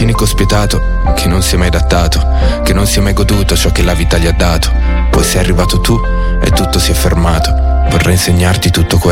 cinico spietato, che non si è mai adattato, che non si è mai goduto ciò che la vita gli ha dato. Poi sei arrivato tu e tutto si è fermato. Vorrei insegnarti tutto quello